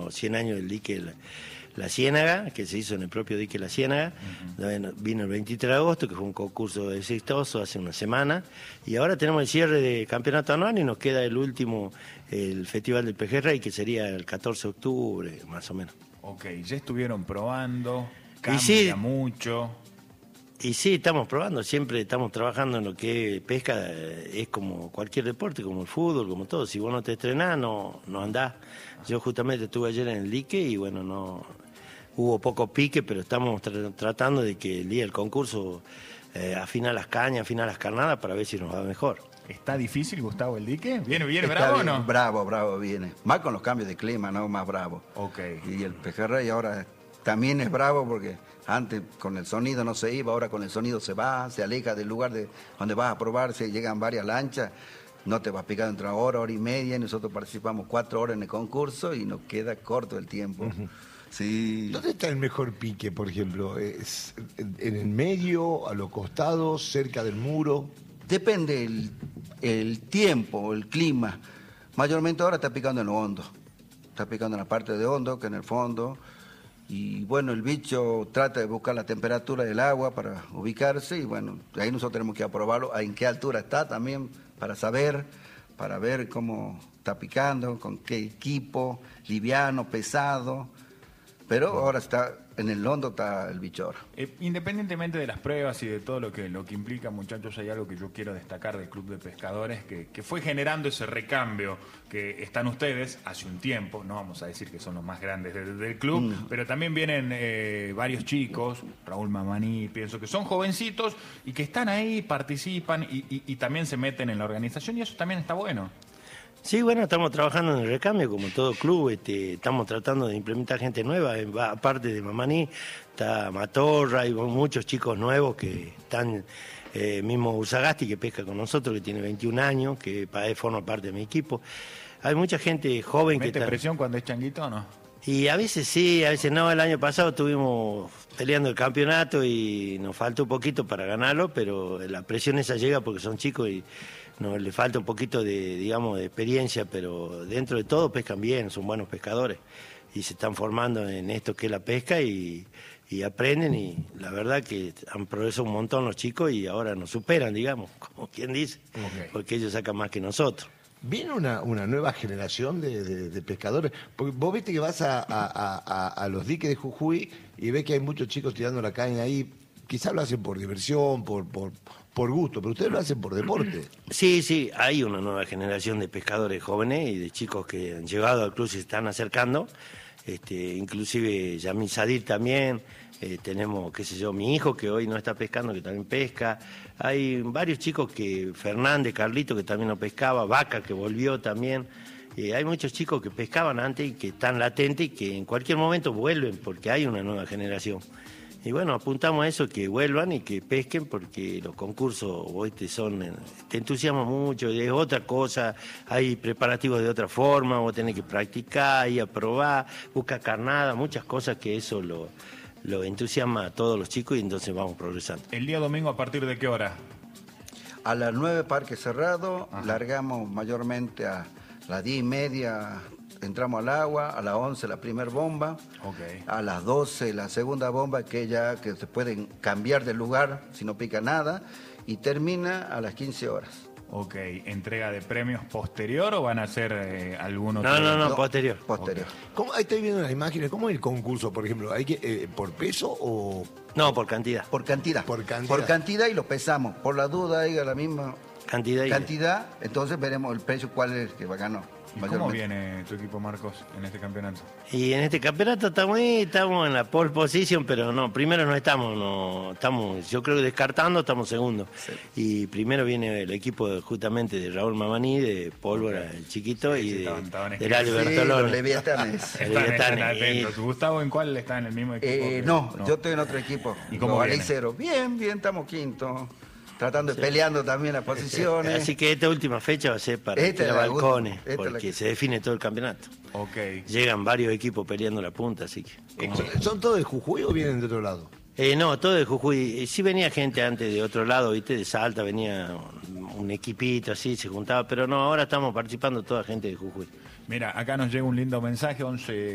los 100 años del dique La Ciénaga, que se hizo en el propio dique La Ciénaga. Vino el 23 de agosto, que fue un concurso exitoso hace una semana, y ahora tenemos el cierre de campeonato anual y nos queda el último, el Festival del Pejerrey, que sería el 14 de octubre, más o menos. Ok, ya estuvieron probando, cambia mucho. Y sí, estamos probando, siempre estamos trabajando en lo que es pesca, es como cualquier deporte, como el fútbol, como todo. Si vos no te estrenás, no andás. Yo justamente estuve ayer en el dique y bueno, no hubo poco pique, pero estamos tratando de que el día del concurso afina las cañas, afina las carnadas para ver si nos va mejor. ¿Está difícil, Gustavo, el dique? ¿Viene Está bravo bien, o no? Bravo viene. Más con los cambios de clima, ¿no? Más bravo. Ok. Y el pejerrey ahora también es bravo porque antes con el sonido no se iba, ahora con el sonido se va, se aleja del lugar de donde vas a probar, se llegan varias lanchas, no te vas a picar entre una hora y media, y nosotros participamos 4 horas en el concurso y nos queda corto el tiempo. Sí. ¿Dónde está el mejor pique, por ejemplo? ¿Es en el medio, a los costados, cerca del muro? Depende el tiempo, el clima. Mayormente ahora está picando en lo hondo. Está picando en la parte de hondo, que en el fondo. Y bueno, el bicho trata de buscar la temperatura del agua para ubicarse y bueno, ahí nosotros tenemos que aprobarlo, en qué altura está también para ver cómo está picando, con qué equipo, liviano, pesado. Pero ahora está, en el hondo está el bicho ahora. Independientemente de las pruebas y de todo lo que implica, muchachos, hay algo que yo quiero destacar del Club de Pescadores, que fue generando ese recambio que están ustedes hace un tiempo, no vamos a decir que son los más grandes del club, pero también vienen varios chicos, Raúl Mamaní, pienso que son jovencitos y que están ahí, participan y también se meten en la organización y eso también está bueno. Sí, bueno, estamos trabajando en el recambio, como todo club, estamos tratando de implementar gente nueva, aparte de Mamaní, está Matorra, hay muchos chicos nuevos que están, mismo Usagasti que pesca con nosotros, que tiene 21 años, que forma parte de mi equipo. Hay mucha gente joven que ¿Mete presión cuando es changuito o no? Y a veces sí, a veces no. El año pasado estuvimos peleando el campeonato y nos falta un poquito para ganarlo, pero la presión esa llega porque son chicos y nos le falta un poquito de experiencia, pero dentro de todo pescan bien, son buenos pescadores y se están formando en esto que es la pesca y aprenden y la verdad que han progresado un montón los chicos y ahora nos superan, digamos, como quien dice, porque ellos sacan más que nosotros. ¿Viene una nueva generación de pescadores? Porque vos viste que vas a los diques de Jujuy y ves que hay muchos chicos tirando la caña ahí. Quizás lo hacen por diversión, por gusto, pero ustedes lo hacen por deporte. Sí, hay una nueva generación de pescadores jóvenes y de chicos que han llegado al club y se están acercando. Inclusive Yamil Sadir también. Tenemos, qué sé yo, mi hijo que hoy no está pescando, que también pesca. Hay varios chicos que, Fernández, Carlito, que también no pescaba, Vaca, que volvió también. Hay muchos chicos que pescaban antes y que están latentes y que en cualquier momento vuelven porque hay una nueva generación. Y bueno, apuntamos a eso, que vuelvan y que pesquen porque los concursos te entusiasman mucho, es otra cosa, hay preparativos de otra forma, vos tenés que practicar, ir a probar, buscar carnada, muchas cosas que eso lo entusiasma a todos los chicos y entonces vamos progresando. ¿El día domingo a partir de qué hora? A las 9 parque cerrado, largamos mayormente a las 10:30, entramos al agua, a las 11 la primera bomba, a las 12 la segunda bomba que se pueden cambiar de lugar si no pica nada y termina a las 15 horas. Ok, ¿entrega de premios posterior o van a hacer algún otro? No, posterior. Posterior. ¿Cómo, ahí estoy viendo las imágenes, ¿cómo es el concurso, por ejemplo? ¿Hay que por peso o...? No, por cantidad. Por cantidad. Por cantidad. Por cantidad y lo pesamos. Por la duda, hay la misma cantidad, entonces veremos el precio, cuál es el que va a ganar. ¿Y cómo viene tu equipo, Marcos, en este campeonato? Y en este campeonato estamos en la pole position, pero no, primero no estamos, yo creo que descartando, estamos segundos. Sí. Y primero viene el equipo justamente de Raúl Mamaní, de Pólvora, el chiquito, y de Lali Bertolone. Los Leviatanes. Están atentos. ¿Gustavo en cuál está en el mismo equipo? No, yo estoy en otro equipo. ¿Y cómo viene? Bien, estamos quinto. Tratando de peleando también las posiciones. Así que esta última fecha va a ser para tirar balcones, porque se define todo el campeonato. Llegan varios equipos peleando la punta, así que... ¿Son todos de Jujuy o vienen de otro lado? No, todo de Jujuy. Sí venía gente antes de otro lado, ¿viste? De Salta venía un equipito así, se juntaba, pero no, ahora estamos participando toda gente de Jujuy. Mira, acá nos llega un lindo mensaje, 11